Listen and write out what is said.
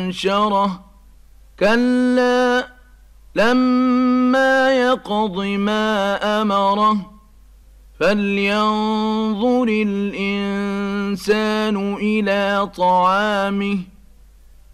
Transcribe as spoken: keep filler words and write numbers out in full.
منشرة كلا لما يقض ما أمره فلينظر الإنسان إلى طعامه